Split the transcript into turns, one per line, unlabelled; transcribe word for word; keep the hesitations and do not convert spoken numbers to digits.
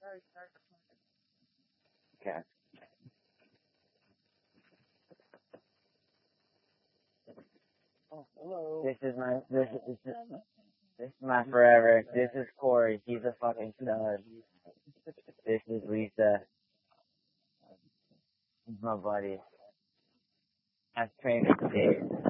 Okay.
Oh, hello.
This is my this is this is, this is my forever. This is Corey. He's a fucking stud. This is Lisa. He's my buddy. I've trained her today.